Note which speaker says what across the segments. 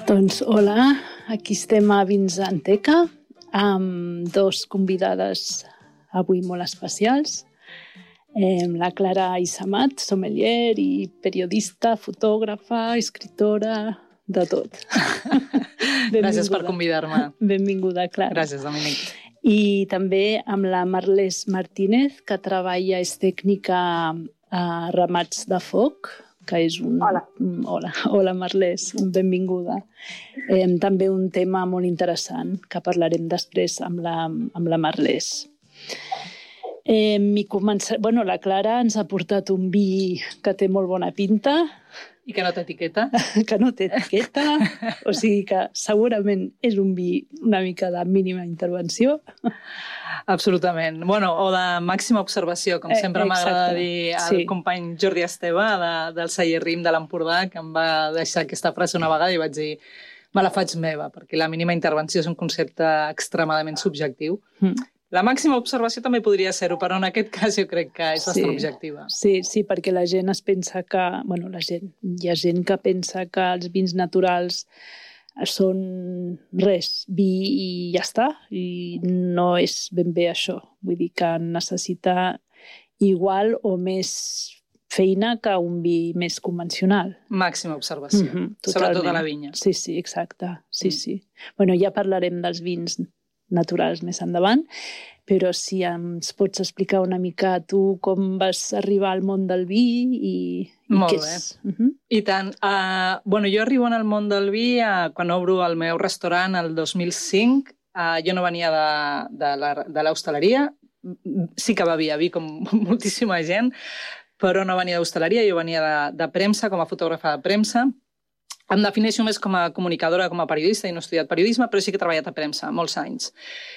Speaker 1: Doncs hola, aquí estem a Vins Anteca amb dos convidades avui molt especials. La Clara Isamat, sommelier i periodista, fotògrafa, escriptora, de tot.
Speaker 2: Gràcies per convidar-me.
Speaker 1: Benvinguda, Clara.
Speaker 2: Gràcies, Dominic.
Speaker 1: I també amb la Marlès Martínez, que treballa, és tècnica a Ramats de Foc, que és un... Hola, Marlès, benvinguda. També un tema molt interessant, que parlarem després amb la Marlès. La Clara ens ha portat un vi que té molt bona pinta.
Speaker 2: I que no té etiqueta.
Speaker 1: Que no té etiqueta, o sigui que segurament és un vi una mica de mínima intervenció.
Speaker 2: Absolutament. Bueno, o de màxima observació, com sempre m'agrada dir al company Jordi Esteve del celler Rim de l'Empordà, que em va deixar aquesta frase una vegada i vaig dir me la faig meva, perquè la mínima intervenció és un concepte extremadament subjectiu. La màxima observació també podria ser-ho, però en aquest cas jo crec que és bastant objectiva.
Speaker 1: Sí, perquè la gent es pensa que... Hi ha gent que pensa que els vins naturals són res, vi i ja està, i no és ben bé això. Vull dir que necessita igual o més feina que un vi més convencional.
Speaker 2: Màxima observació, sobretot a la vinya.
Speaker 1: Sí, exacte. Sí. Ja parlarem dels vins naturals més endavant, però si ens pots explicar una mica tu com vas arribar al món del vi i
Speaker 2: molt
Speaker 1: què
Speaker 2: bé.
Speaker 1: és.
Speaker 2: I tant. Jo arribo en el món del vi quan obro el meu restaurant el 2005. Jo no venia de l'hostaleria, sí que bevia vi com moltíssima gent, però no venia d'hostaleria, jo venia de premsa, com a fotògrafa de premsa. Em defineixo més com a comunicadora, com a periodista, i no he estudiat periodisme, però sí que he treballat a premsa molts anys.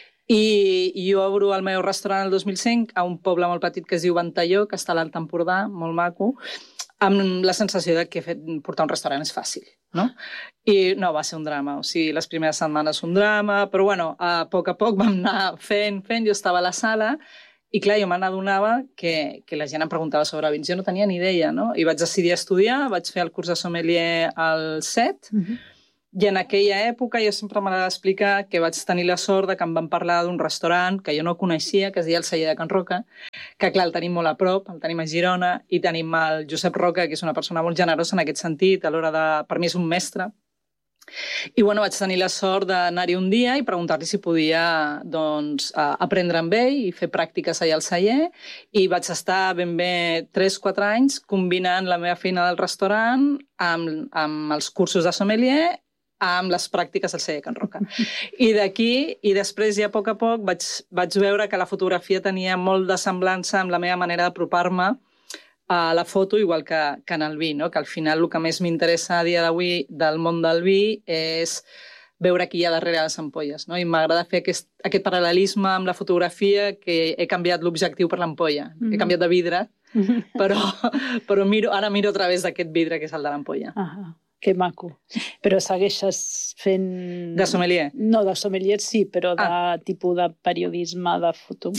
Speaker 2: I jo obro el meu restaurant el 2005 a un poble molt petit que es diu Ventalló, que està a l'Alt Empordà, molt maco, amb la sensació que portar un restaurant és fàcil, no? I no, va ser un drama. O sigui, les primeres setmanes un drama, però a poc vam anar fent. Jo estava a la sala i, clar, jo m'adonava que la gent em preguntava sobre vins. Jo no tenia ni idea, no? I vaig decidir estudiar, vaig fer el curs de sommelier al CET, i en aquella època jo sempre m'agrada explicar que vaig tenir la sort que em van parlar d'un restaurant que jo no coneixia, que es deia el Celler de Can Roca, que, clar, el tenim molt a prop, el tenim a Girona, i tenim el Josep Roca, que és una persona molt generosa en aquest sentit, per mi és un mestre. I vaig tenir la sort d'anar-hi un dia i preguntar-li si podia aprendre amb ell i fer pràctiques allà al celler, i vaig estar ben bé 3-4 anys combinant la meva feina del restaurant amb els cursos de sommelier, amb les pràctiques al celler Can Roca. I d'aquí, i després ja a poc vaig veure que la fotografia tenia molt de semblança amb la meva manera d'apropar-me a la foto, igual que en el vi, no? Que al final el que més m'interessa a dia d'avui del món del vi és veure qui hi ha darrere les ampolles, no? I m'agrada fer aquest paral·lelisme amb la fotografia, que he canviat l'objectiu per l'ampolla. He canviat de vidre, però ara miro a través d'aquest vidre que és el de l'ampolla.
Speaker 1: Que maco. Però segueixes fent...
Speaker 2: De sommelier?
Speaker 1: No, de sommelier sí, però de tipus de periodisme, de foto...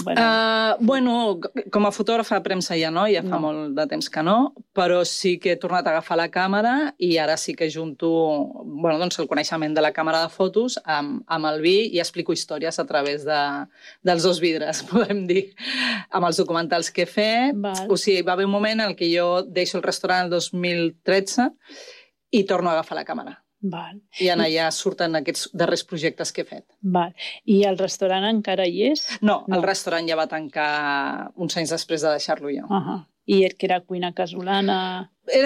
Speaker 2: Com a fotògrafa de premsa ja no, ja fa molt de temps que no, però sí que he tornat a agafar la càmera i ara sí que junto el coneixement de la càmera de fotos amb el vi i explico històries a través dels dos vidres, podem dir, amb els documentals que he fet. O sigui, va haver un moment en què jo deixo el restaurant el 2013 i torno a agafar la càmera. I en allà surten aquests darrers projectes que he fet.
Speaker 1: I el restaurant encara hi és?
Speaker 2: No, el restaurant ja va tancar uns anys després de deixar-lo jo.
Speaker 1: I que era cuina casolana?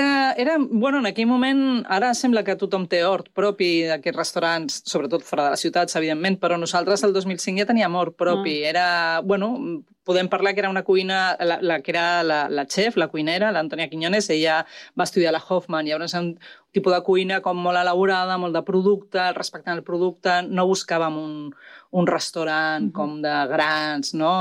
Speaker 2: En aquell moment, ara sembla que tothom té hort propi d'aquests restaurants, sobretot fora de les ciutats, evidentment, però nosaltres el 2005 ja teníem hort propi. Podem parlar que era una cuina, que era la chef, la cuinera, l'Antònia Quiñones, ella va estudiar a la Hoffman, llavors un tipus de cuina com molt elaborada, molt de producte, respectant el producte, no buscàvem un restaurant com de grans, no?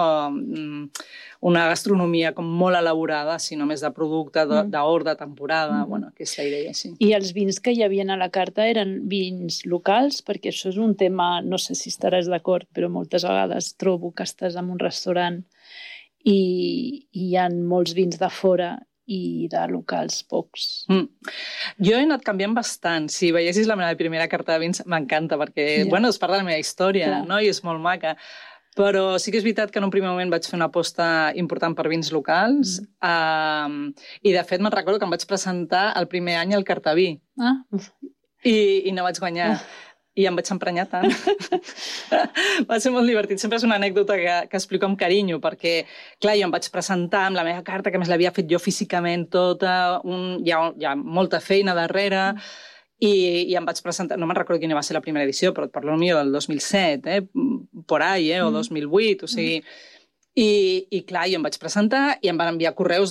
Speaker 2: Una gastronomia com molt elaborada, sinó més de producte, d'hort, de temporada, aquesta idea així.
Speaker 1: I els vins que hi havia a la carta eren vins locals? Perquè això és un tema, no sé si estaràs d'acord, però moltes vegades trobo que estàs en un restaurant i hi ha molts vins de fora i de locals pocs.
Speaker 2: Jo he anat canviant bastant. Si veiessis la meva primera carta de vins, m'encanta, perquè bueno, és part de la meva història, no? I és molt maca. Però sí que és veritat que en un primer moment vaig fer una aposta important per vins locals i, de fet, me'n recordo que em vaig presentar el primer any al Cartaví i no vaig guanyar. I em vaig emprenyar tant. Va ser molt divertit. Sempre és una anècdota que explico amb carinyo, perquè, clar, jo em vaig presentar amb la meva carta, que a més l'havia fet jo físicament tota, hi ha molta feina darrere, i em vaig presentar, no me'n recordo quina va ser la primera edició, però parlo millor del 2007, por ahí, o 2008, o sigui... I clar, jo em vaig presentar i em van enviar correus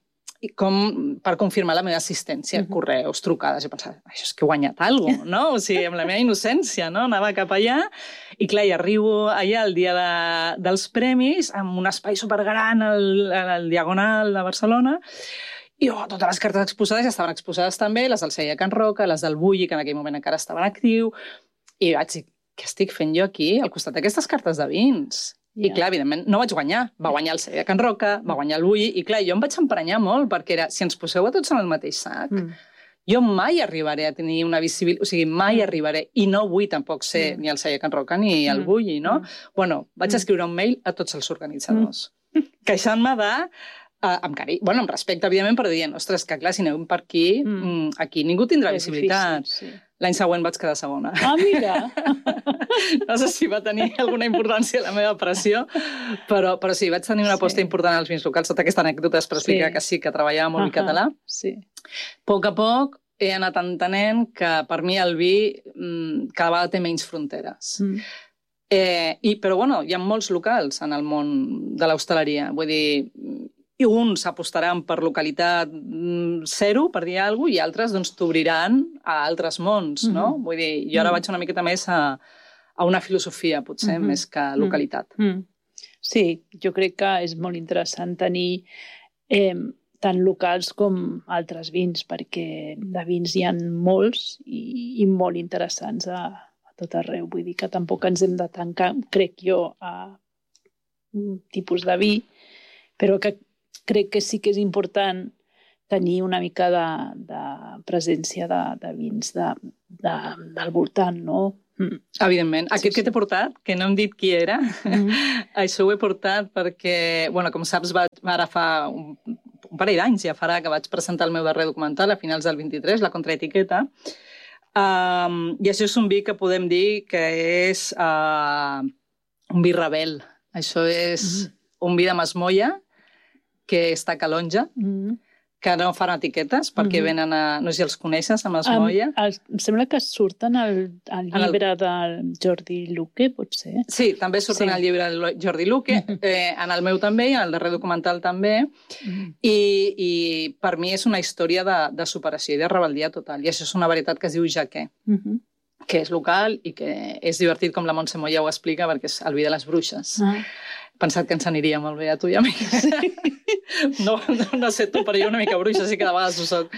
Speaker 2: per confirmar la meva assistència, correus, trucades. Jo pensava, això és que he guanyat alguna cosa, no? O sigui, amb la meva innocència, no? Anava cap allà i, clar, i arribo allà el dia dels premis, amb un espai supergran al Diagonal de Barcelona, i totes les cartes exposades ja estaven exposades també, les del Celler Can Roca, les del Bulli, que en aquell moment encara estaven actiu, i vaig dir, què estic fent jo aquí, al costat d'aquestes cartes de vins? I clar, evidentment, no vaig guanyar. Va guanyar el Celler Can Roca, va guanyar el Bulli, i clar, jo em vaig emprenyar molt, perquè era, si ens poseu a tots en el mateix sac, jo mai arribaré a tenir una visibilitat, o sigui, mai arribaré, i no vull tampoc ser ni el Celler Can Roca ni el Bulli, no? Bueno, vaig escriure un mail a tots els organitzadors, queixant-me amb carinyo, bueno, amb respecte, evidentment, però dient, ostres, que clar, si anem per aquí, aquí ningú tindrà visibilitat. Difícil, sí. L'any següent vaig quedar segona.
Speaker 1: Ah, mira!
Speaker 2: No sé si va tenir alguna importància la meva pressió, però sí, vaig tenir una aposta important als vins locals. Tota aquesta anècdota és per explicar que sí, que treballava molt en català.
Speaker 1: Sí.
Speaker 2: A poc a poc he anat entenent que per mi el vi cada vegada té menys fronteres. Però bueno, hi ha molts locals en el món de l'hostaleria. Vull dir, i uns apostaran per localitat zero, per dir alguna cosa, i altres doncs t'obriran a altres mons, no? Vull dir, jo ara vaig una miqueta més a una filosofia, potser, més que localitat.
Speaker 1: Sí, jo crec que és molt interessant tenir tant locals com altres vins, perquè de vins hi ha molts i molt interessants a tot arreu. Vull dir que tampoc ens hem de tancar, crec jo, a un tipus de vi, però que crec que sí que és important tenir una mica de presència de vins del voltant, no?
Speaker 2: Evidentment. Aquest que t'he portat, que no hem dit qui era, això ho he portat perquè, bueno, com saps, ara fa un parell d'anys ja farà que vaig presentar el meu darrer documental a finals del 23, La contraetiqueta, i això és un vi que podem dir que és un vi rebel. Això és un vi de Masmoia, que està a Calonja, que no fan etiquetes, perquè venen a... No sé si els coneixes, a Masmoia.
Speaker 1: Em sembla que surten al llibre del Jordi Luque, potser.
Speaker 2: Sí, també surten al llibre del Jordi Luque, en el meu també, i en el darrer documental també, i per mi és una història de superació i de rebel·lia total, i això és una varietat que es diu Jaqué, que és local i que és divertit, com la Montse Moya ho explica, perquè és el vi de les bruixes. Pensat que ens aniria molt bé a tu i a mi. No sé tu, però jo una mica bruixa sí que de vegades ho soc.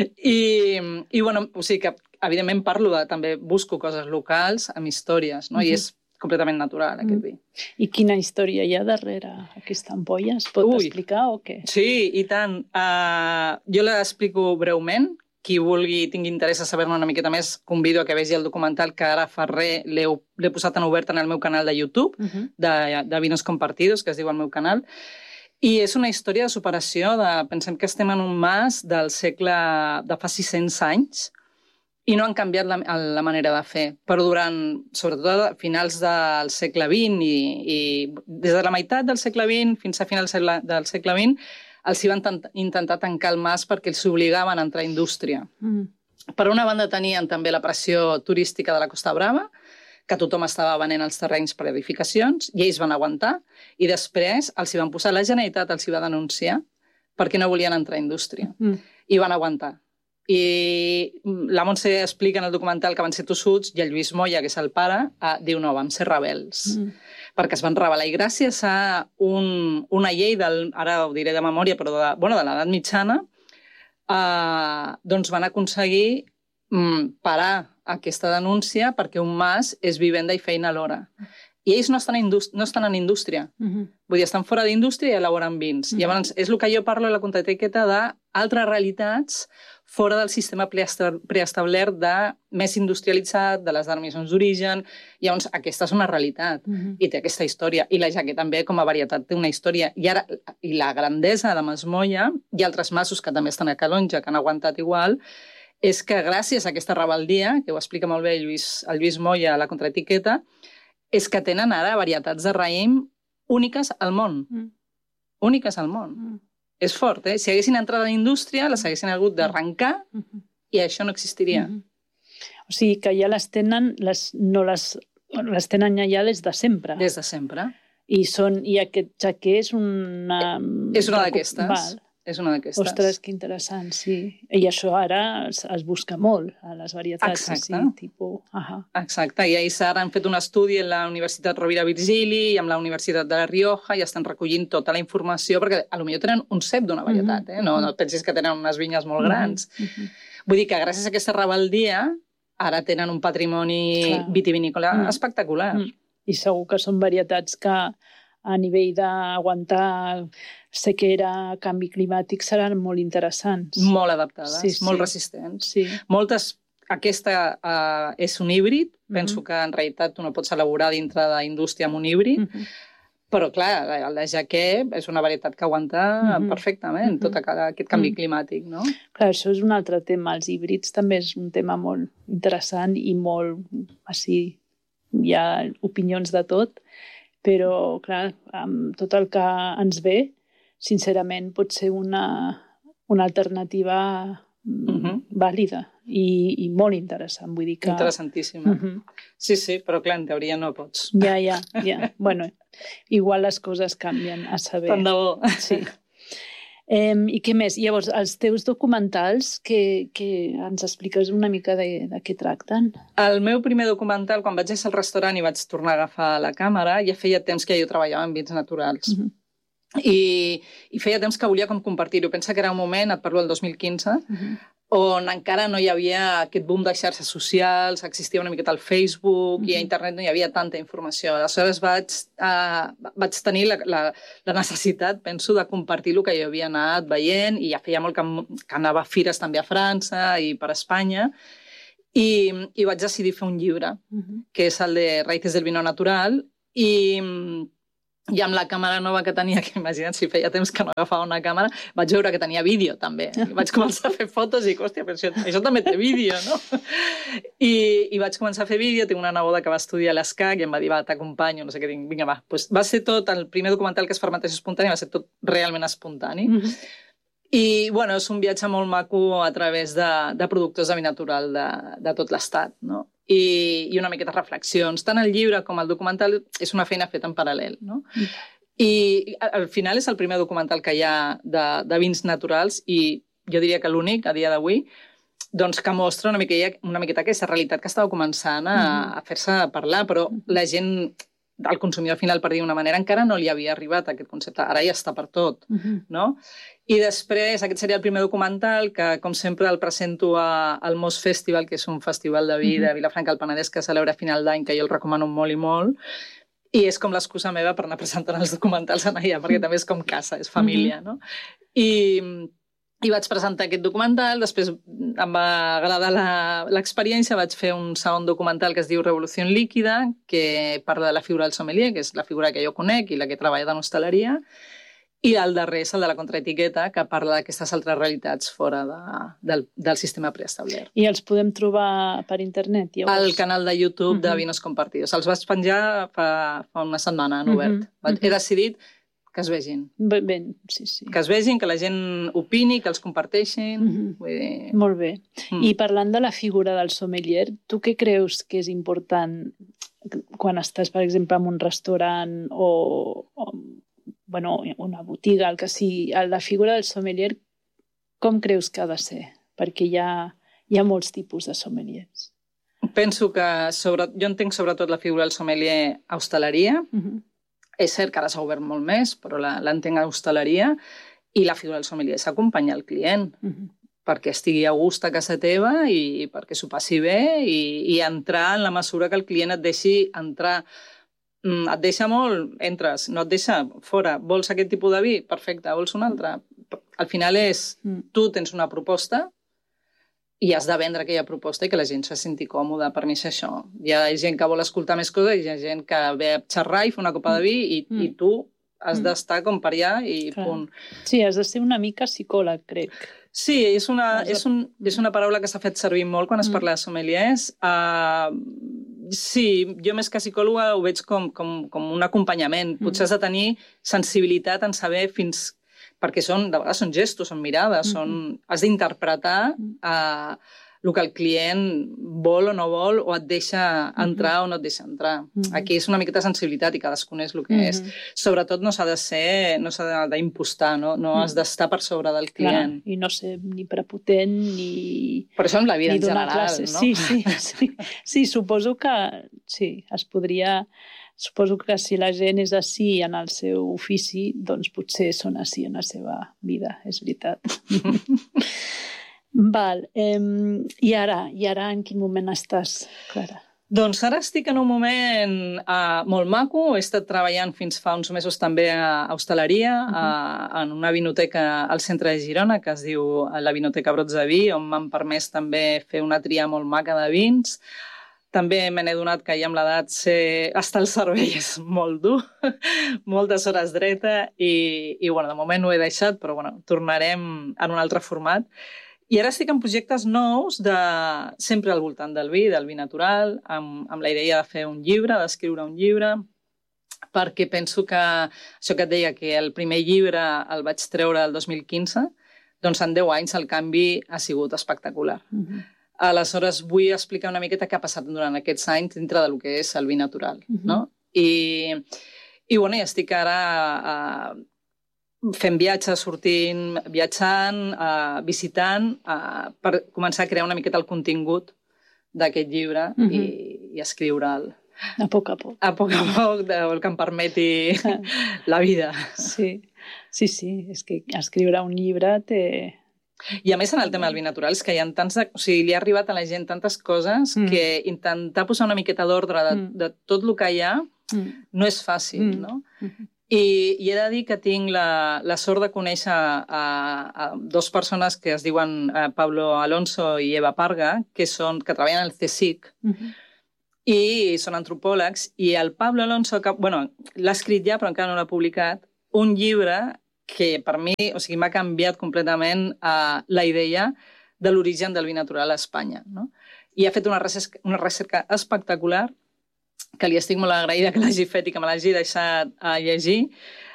Speaker 2: I bueno, o sigui que evidentment parlo també busco coses locals amb històries, no? I és completament natural aquest vi.
Speaker 1: I quina història hi ha darrere aquesta ampolla? Es pot explicar o què?
Speaker 2: Sí, i tant. Jo l'explico breument. Qui vulgui, tingui interès a saber-ne una miqueta més, convido a que vegi el documental que ara fa res, l'he posat en obert en el meu canal de YouTube, de Vinos Compartidos, que es diu el meu canal, i és una història de superació, pensem que estem en un mas del segle de fa 600 anys, i no han canviat la manera de fer, però sobretot a finals del segle XX i des de la meitat del segle XX fins a finals del segle XX, els hi van intentar tancar el mas perquè els obligaven a entrar a indústria. Per una banda tenien també la pressió turística de la Costa Brava, que tothom estava venent els terrenys per edificacions, i ells van aguantar, i després els hi van posar, la Generalitat els hi va denunciar perquè no volien entrar a indústria. I van aguantar. I la Montse explica en el documental que van ser tossuts, i el Lluís Moya, que és el pare, diu no, vam ser rebels. Perquè es van rebel·lar. I gràcies a una llei, ara ho diré de memòria, però de l'edat mitjana, doncs van aconseguir parar aquesta denúncia perquè un mas és vivenda i feina alhora. I ells no estan en indústria. Vull dir, estan fora d'indústria i elaboren vins. Llavors, és el que jo parlo a la contraetiqueta de altres realitats fora del sistema preestablert de més industrialitzat, de les denominacions d'origen. Llavors, aquesta és una realitat i té aquesta història. I la Jaqué també, com a varietat, té una història. I la grandesa de Masmoia i altres masos que també estan a Calonja, que han aguantat igual, és que gràcies a aquesta rebeldia, que ho explica molt bé el Lluís Moya a la contraetiqueta, és que tenen ara varietats de raïm úniques al món. Úniques al món. És fort, eh? Si haguessin entrat a la indústria, les haguessin hagut d'arrencar i això no existiria.
Speaker 1: O sigui que ja les tenen, les tenen ja des de sempre.
Speaker 2: Des de sempre.
Speaker 1: I aquest Jaqué és una...
Speaker 2: És una d'aquestes. És una d'aquestes.
Speaker 1: Ostres, que interessant, sí. I això ara es busca molt a les varietats.
Speaker 2: Exacte.
Speaker 1: Així, tipus...
Speaker 2: Exacte. I ara han fet un estudi en la Universitat Rovira Virgili i amb la Universitat de La Rioja i estan recollint tota la informació perquè potser tenen un cep d'una varietat, eh? No pensis que tenen unes vinyes molt grans. Vull dir que gràcies a aquesta rebeldia ara tenen un patrimoni vitivinícola espectacular.
Speaker 1: I segur que són varietats que a nivell d'aguantar sequera, canvi climàtic, seran molt interessants.
Speaker 2: Molt adaptades, molt resistents.
Speaker 1: Sí.
Speaker 2: Aquesta és un híbrid. Penso que en realitat tu no pots elaborar dintre d'indústria amb un híbrid, però clar, la Jaqué és una varietat que aguanta perfectament tot aquest canvi climàtic, no?
Speaker 1: Clar, això és un altre tema. Els híbrids també és un tema molt interessant i molt, així, hi ha opinions de tot, però, clar, amb tot el que ens ve, sincerament, pot ser una alternativa vàlida i molt interessant. Vull dir que...
Speaker 2: Interessantíssima. Sí, però clar, en teoria no pots.
Speaker 1: Ja. Bueno, igual les coses canvien, a saber.
Speaker 2: Tant de bo.
Speaker 1: Sí. I què més? Llavors, els teus documentals, que ens expliques una mica de què tracten?
Speaker 2: El meu primer documental, quan vaig ser al restaurant i vaig tornar a agafar la càmera, ja feia temps que jo treballava en vins naturals. I feia temps que volia com compartir-ho. Pensa que era un moment, et parlo del 2015, on encara no hi havia aquest boom de xarxes socials, existia una miqueta el Facebook i a internet no hi havia tanta informació. Aleshores vaig tenir la necessitat, penso, de compartir el que jo havia anat veient i ja feia molt que anava a fires també a França i per Espanya i vaig decidir fer un llibre, que és el de Raíces del vino natural i amb la càmera nova que tenia, que imagina't si feia temps que no agafava una càmera, vaig veure que tenia vídeo també. Vaig començar a fer fotos i dic, hòstia, però això també té vídeo, no? I vaig començar a fer vídeo, tinc una neboda que va estudiar a l'ESCAC i em va dir, va, t'acompanyo, no sé què, dic, vinga, va. Pues va ser tot, el primer documental que és fermentació espontània, va ser tot realment espontani. I, bueno, és un viatge molt maco a través de productors de vi natural de tot l'estat, no? I una miqueta reflexions. Tant el llibre com el documental és una feina feta en paral·lel, no? I al final és el primer documental que hi ha de vins naturals i jo diria que l'únic a dia d'avui doncs que mostra una miqueta aquesta realitat que estava començant a fer-se parlar, però la gent, el consumidor final, per dir d'una manera, encara no li havia arribat aquest concepte. Ara ja està per tot, no? I després, aquest seria el primer documental, que com sempre el presento al Mos Festival, que és un festival de vi de Vilafranca del Penedès que celebra a final d'any, que jo el recomano molt i molt, i és com l'excusa meva per anar presentant els documentals allà, perquè també és com casa, és família, no? I vaig presentar aquest documental, després em va agradar l'experiència, vaig fer un segon documental que es diu Revolució líquida, que parla de la figura del sommelier, que és la figura que jo conec i la que he treballat en hostaleria, i el darrer és el de la contraetiqueta, que parla d'aquestes altres realitats fora del sistema preestablert.
Speaker 1: I els podem trobar per internet?
Speaker 2: Al canal de YouTube de Vinos Compartidos. Els vaig penjar fa una setmana en obert. He decidit que es vegin.
Speaker 1: Ben, sí.
Speaker 2: Que es vegin, que la gent opini, que els comparteixin. Vull dir...
Speaker 1: Molt bé. I parlant de la figura del sommelier, tu què creus que és important quan estàs, per exemple, en un restaurant o una botiga, el que sigui, la figura del sommelier, com creus que ha de ser? Perquè hi ha molts tipus de sommeliers.
Speaker 2: Penso que jo entenc sobretot la figura del sommelier a hostaleria. És cert que ara s'ha obert molt més, però l'entenc a hostaleria, i la figura del sommelier és acompanyar el client perquè estigui a gust a casa teva i perquè s'ho passi bé i entrar en la mesura que el client et deixi entrar. Et deixa molt, entres, no et deixa, fora. Vols aquest tipus de vi? Perfecte. Vols un altre? al final és, tu tens una proposta i has de vendre aquella proposta i que la gent se senti còmoda. Per mi és això. Hi ha gent que vol escoltar més coses, hi ha gent que ve a xerrar i fer una copa de vi i tu has d'estar com per allà i punt.
Speaker 1: Sí, has de ser una mica psicòleg, crec.
Speaker 2: Sí, és una paraula que s'ha fet servir molt quan es parla de sommeliers. Sí, jo més que psicòloga ho veig com un acompanyament. Potser has de tenir sensibilitat en saber fins... Perquè de vegades són gestos, són mirades, has d'interpretar el que el client vol o no vol, o et deixa entrar o no et deixa entrar. Aquí és una miqueta de sensibilitat i cadascun és el que és. Sobretot no s'ha d'impostar, no has d'estar per sobre del client.
Speaker 1: Clar, i no ser ni prepotent ni...
Speaker 2: Per això en la vida en general,
Speaker 1: no? Sí, suposo que sí, es podria... Suposo que si la gent és així en el seu ofici, doncs potser són així en la seva vida, és veritat. Val. I ara en quin moment estàs, Clara?
Speaker 2: Doncs ara estic en un moment molt maco. He estat treballant fins fa uns mesos també a hostaleria, en una vinoteca al centre de Girona, que es diu la Vinoteca Brots de Vi, on m'han permès també fer una tria molt maca de vins. També me n'he donat que ja amb l'edat estar al servei és molt dur, moltes hores dreta i bueno, de moment ho he deixat, però bueno, tornarem en un altre format. I ara estic en projectes nous, sempre al voltant del vi natural, amb la idea de fer un llibre, d'escriure un llibre, perquè penso que això que et deia, que el primer llibre el vaig treure el 2015, doncs en 10 anys el canvi ha sigut espectacular. Aleshores, vull explicar una miqueta què ha passat durant aquests anys dintre del que és el vi natural. No? I bueno, estic ara fent viatges, sortint, viatjant, visitant, per començar a crear una miqueta el contingut d'aquest llibre i escriure'l.
Speaker 1: A poc a poc.
Speaker 2: A poc, el que em permeti la vida.
Speaker 1: Sí, és que escriure un llibre té...
Speaker 2: I a més en el tema del vi natural és que hi ha tants... O sigui, li ha arribat a la gent tantes coses que intentar posar una miqueta d'ordre de tot el que hi ha no és fàcil, no? I he de dir que tinc la sort de conèixer a dues persones que es diuen Pablo Alonso i Eva Parga, que treballen al CSIC i són antropòlegs, i el Pablo Alonso, l'ha escrit ja però encara no l'ha publicat, un llibre que per mi, o sigui, m'ha canviat completament la idea de l'origen del vi natural a Espanya, no? I ha fet una recerca espectacular, que li estic molt agraïda que l'hagi fet i que me l'hagi deixat llegir,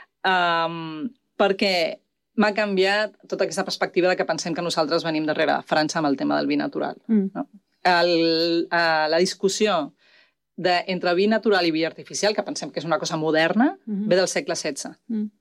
Speaker 2: perquè m'ha canviat tota aquesta perspectiva de que pensem que nosaltres venim darrere França amb el tema del vi natural. No? La discussió entre vi natural i vi artificial, que pensem que és una cosa moderna, ve del segle XVI.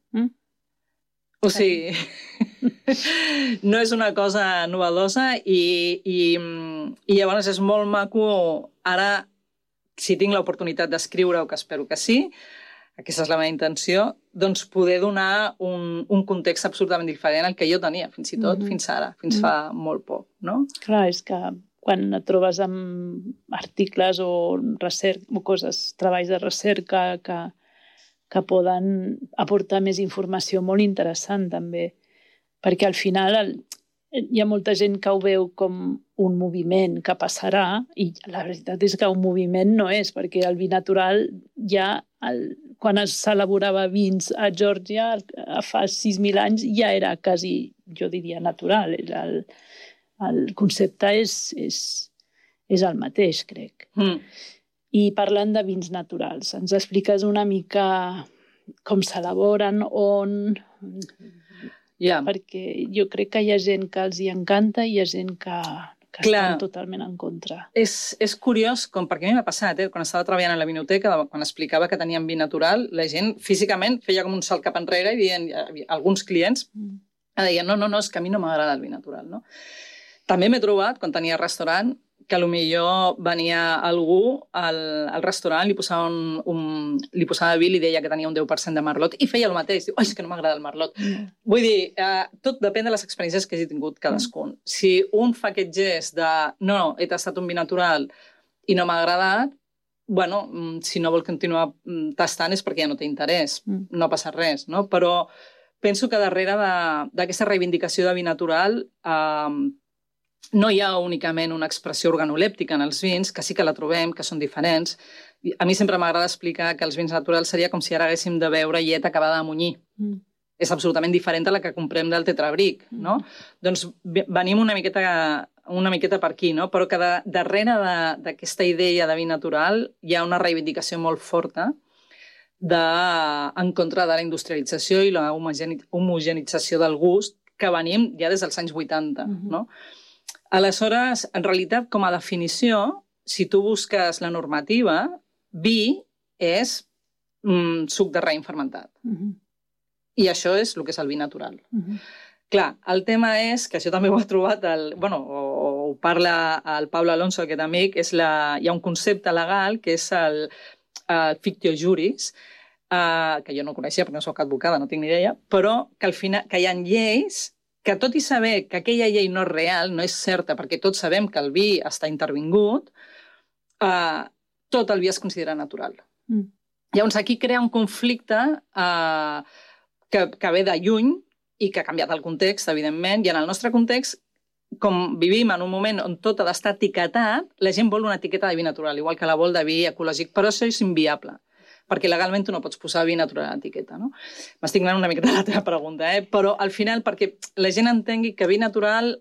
Speaker 2: O sigui, no és una cosa novedosa i llavors és molt maco ara, si tinc l'oportunitat d'escriure, o que espero que sí, aquesta és la meva intenció, doncs poder donar un context absolutament diferent al que jo tenia, fins i tot fins ara, fins fa molt poc, no?
Speaker 1: Clar, és que quan et trobes amb articles o coses, treballs de recerca que poden aportar més informació molt interessant també, perquè al final hi ha molta gent que ho veu com un moviment que passarà i la veritat és que un moviment no és, perquè el vi natural ja, quan s'elaborava vins a Geòrgia fa 6.000 anys ja era quasi, jo diria, natural. El concepte és el mateix, crec. I parlant de vins naturals, ens expliques una mica com s'elaboren, on... Perquè jo crec que hi ha gent que els hi encanta i hi ha gent que estan totalment en contra.
Speaker 2: És curiós, perquè a mi m'ha passat, quan estava treballant a la vinoteca, quan explicava que teníem vi natural, la gent físicament feia com un salt cap enrere i deien, alguns clients deien, no, és que a mi no m'agrada el vi natural. No? També m'he trobat, quan tenia restaurant, que potser venia algú al restaurant, li posava vi i li deia que tenia un 10% de merlot i feia el mateix. Diu, és que no m'agrada el merlot. Vull dir, tot depèn de les experiències que hagi tingut cadascun. Si un fa aquest gest de no, he tastat un vi natural i no m'ha agradat, bueno, si no vol continuar tastant és perquè ja no té interès. No passa res, no? Però penso que darrere d'aquesta reivindicació de vi natural no hi ha únicament una expressió organolèptica en els vins, que sí que la trobem, que són diferents. A mi sempre m'agrada explicar que els vins naturals seria com si ara haguéssim de beure llet acabada de munyir. És absolutament diferent a la que comprem del tetrabric, no? Doncs venim una miqueta per aquí, no? Però que darrere d'aquesta idea de vi natural hi ha una reivindicació molt forta en contra de la industrialització i la homogenització del gust que venim ja des dels anys 80, no? Aleshores, en realitat, com a definició, si tu busques la normativa, vi és suc de raïm fermentat. I això és el que és el vi natural. Clar, el tema és, que això també ho ha trobat, ho parla el Pablo Alonso, aquest amic, hi ha un concepte legal que és el fictio juris, que jo no coneixia perquè no soc advocada, no tinc ni idea, però que al final que hi ha lleis que tot i saber que aquella llei no és real, no és certa, perquè tots sabem que el vi està intervingut, tot el vi es considera natural. Llavors aquí crea un conflicte que ve de lluny i que ha canviat el context, evidentment, i en el nostre context, com vivim en un moment on tot ha d'estar etiquetat, la gent vol una etiqueta de vi natural, igual que la vol de vi ecològic, però això és inviable, perquè legalment tu no pots posar vi natural a l'etiqueta, no? M'estic anant una miqueta a la teva pregunta, però al final, perquè la gent entengui que vi natural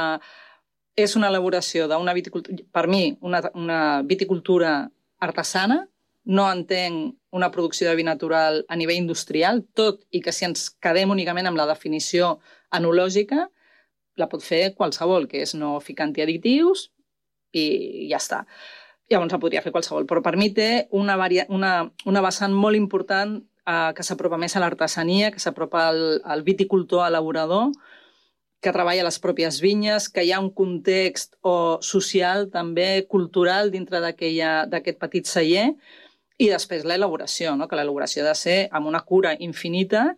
Speaker 2: és una elaboració d'una viticultura, per mi, una viticultura artesana, no entenc una producció de vi natural a nivell industrial, tot i que si ens quedem únicament amb la definició enològica, la pot fer qualsevol, que és no ficar antiadditius i ja està. Llavors la podria fer qualsevol, però per mi té una vessant molt important que s'apropa més a l'artesania, que s'apropa al viticultor elaborador, que treballa a les pròpies vinyes, que hi ha un context social, també cultural, dintre d'aquest petit celler, i després l'elaboració, no? Que l'elaboració ha de ser amb una cura infinita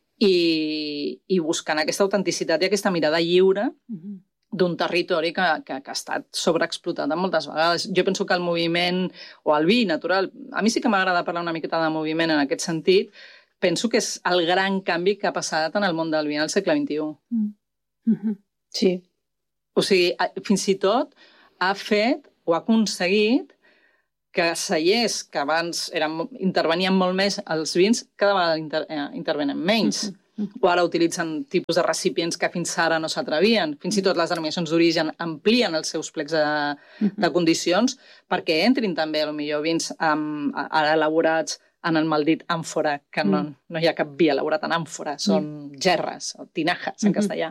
Speaker 2: i buscant aquesta autenticitat i aquesta mirada lliure d'un territori que ha estat sobreexplotat moltes vegades. Jo penso que el moviment, o el vi natural, a mi sí que m'agrada parlar una miqueta de moviment en aquest sentit, penso que és el gran canvi que ha passat en el món del vi en el segle XXI.
Speaker 1: Sí.
Speaker 2: O sigui, fins i tot ha fet o ha aconseguit que cellers que abans intervenien molt més els vins, cada vegada intervenen menys. O ara utilitzen tipus de recipients que fins ara no s'atrevien. Fins i tot les denominacions d'origen amplien els seus plecs de condicions perquè entrin també, potser, vins ara elaborats en el maldit àmfora, que no hi ha cap vi elaborat en àmfora, són gerres o tinajas en castellà.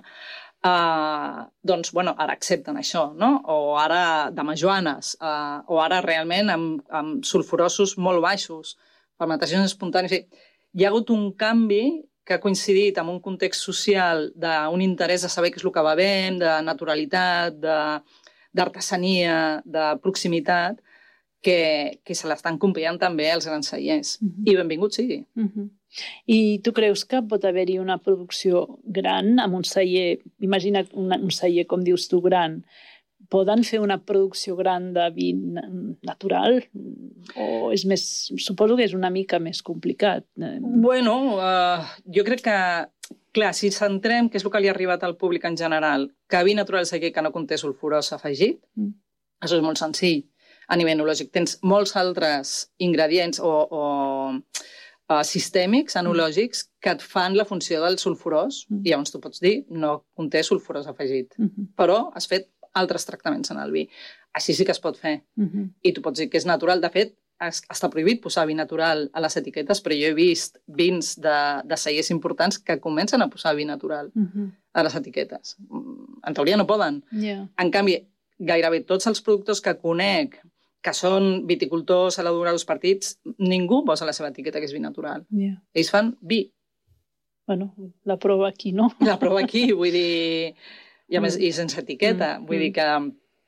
Speaker 2: Doncs, ara accepten això, no? O ara damajuanes, o ara realment amb sulfurosos molt baixos, fermentacions espontànies. Hi ha hagut un canvi que ha coincidit amb un context social d'un interès de saber què és el que va bé, de naturalitat, d'artesania, de proximitat, que se l'estan copiant també els grans cellers. I benvingut sigui.
Speaker 1: I tu creus que pot haver-hi una producció gran amb un celler, imagina't un celler, com dius tu, gran, poden fer una producció gran de vi natural? O és més, suposo que és una mica més complicat.
Speaker 2: Bueno, jo crec que, clar, si centrem què és el que li ha arribat al públic en general, que vi natural celler que no conté sulfurós afegit, això és molt senzill. A nivell enològic tens molts altres ingredients o sistèmics, enològics, que et fan la funció del sulfurós, i llavors tu pots dir no conté sulfurós afegit, però has fet altres tractaments en el vi. Així sí que es pot fer. I tu pots dir que és natural. De fet, està prohibit posar vi natural a les etiquetes, però jo he vist vins de cellers importants que comencen a posar vi natural a les etiquetes. En teoria no poden. En canvi, gairebé tots els productors que conec que són viticultors, elaboradors partits, ningú posa la seva etiqueta que és vi natural. Ells fan vi.
Speaker 1: Bueno, la prova aquí, no?
Speaker 2: La prova aquí, vull dir... I a més, i sense etiqueta. Vull dir que...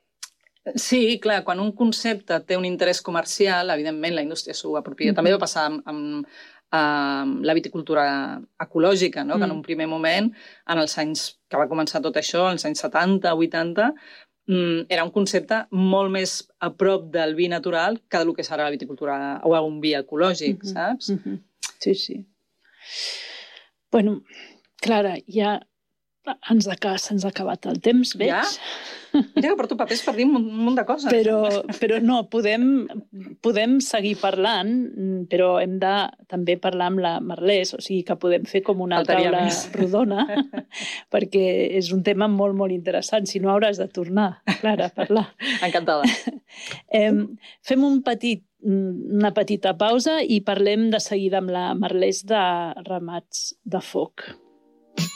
Speaker 2: Sí, clar, quan un concepte té un interès comercial, evidentment la indústria s'ho apropia. També va passar amb la viticultura ecològica, no? Que en un primer moment, en els anys que va començar tot això, als anys 70, 80, era un concepte molt més a prop del vi natural que del que és ara la viticultura o un vi ecològic, saps?
Speaker 1: Sí, sí. Bueno, Clara, ja se'ns ha acabat el temps, veig.
Speaker 2: Ja? Mira que porto papers per dir un munt de coses.
Speaker 1: Però no, podem seguir parlant, però hem de també parlar amb la Marlès, o sigui que podem fer com una taula rodona, perquè és un tema molt, molt interessant. Si no, hauràs de tornar, Clara, a parlar.
Speaker 2: Encantada.
Speaker 1: Fem una petita pausa i parlem de seguida amb la Marlès de Ramats de Foc.